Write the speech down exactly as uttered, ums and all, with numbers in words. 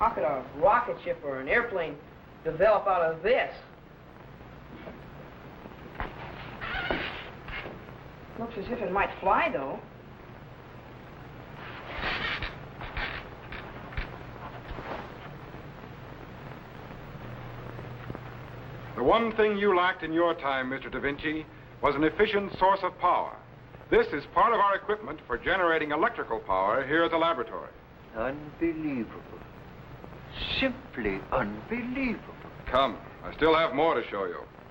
How could a rocket ship or an airplane develop out of this? Looks as if it might fly, though. The one thing you lacked in your time, Mister Da Vinci, was an efficient source of power. This is part of our equipment for generating electrical power here at the laboratory. Unbelievable. Simply unbelievable. Come, I still have more to show you.